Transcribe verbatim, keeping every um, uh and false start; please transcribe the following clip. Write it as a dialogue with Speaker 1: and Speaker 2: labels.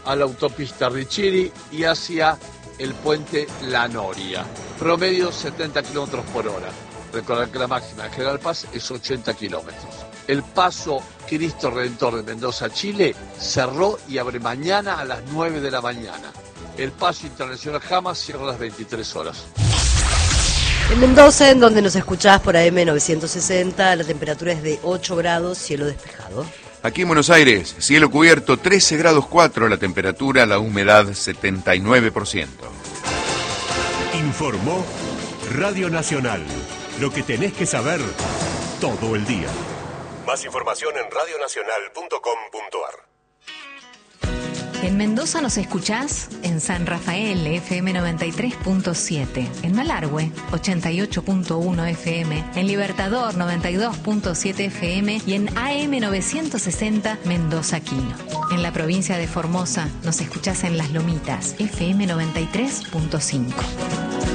Speaker 1: a la autopista Richiri y hacia el puente La Noria. Promedio setenta kilómetros por hora. Recordar que la máxima de General Paz es ochenta kilómetros. El paso Cristo Redentor de Mendoza, Chile, cerró y abre mañana a las nueve de la mañana. El paso internacional Jamas cierra a las veintitrés horas.
Speaker 2: En Mendoza, en donde nos escuchás por A M novecientos sesenta, la temperatura es de ocho grados, cielo despejado.
Speaker 3: Aquí en Buenos Aires, cielo cubierto, trece grados cuatro la temperatura, la humedad setenta y nueve por ciento.
Speaker 4: Informó Radio Nacional. Lo que tenés que saber todo el día. Más información en radio nacional punto com punto a r.
Speaker 5: En Mendoza nos escuchás en San Rafael, F M noventa y tres punto siete, en Malargüe, ochenta y ocho punto uno F M, en Libertador, noventa y dos punto siete F M y en A M novecientos sesenta Mendoza Quino. En la provincia de Formosa nos escuchás en Las Lomitas, F M noventa y tres punto cinco.